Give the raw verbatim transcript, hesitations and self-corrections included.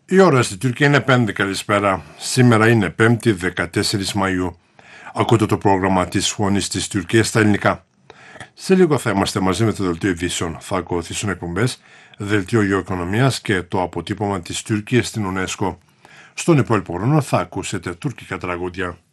Η ώρα στη Τουρκία είναι πέντε. Καλησπέρα. Σήμερα είναι πέμπτη δεκατέσσερις Μαΐου. Ακούτε το πρόγραμμα της Φωνής της Τουρκίας στα ελληνικά. Σε λίγο θα είμαστε μαζί με το Δελτίο Ειδήσεων. Θα ακολουθήσουν εκπομπές, Δελτίο Γεωοικονομίας και το αποτύπωμα της Τουρκίας στην UNESCO. Στον υπόλοιπο χρόνο θα ακούσετε τουρκικά τραγούδια.